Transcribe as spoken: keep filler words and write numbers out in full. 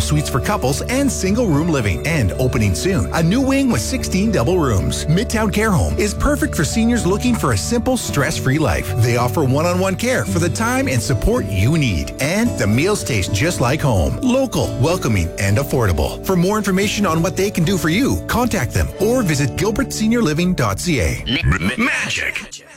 suites for couples and single room living. And opening soon, a new wing with sixteen double rooms. Midtown Care Home is perfect for seniors looking for a simple, stress-free life. They offer one-on-one care for the time and support you need. And the meals taste just like home. Local, welcoming, and affordable. For more information on what they can do for you, contact them or visit gilbert senior living dot c a. Magic.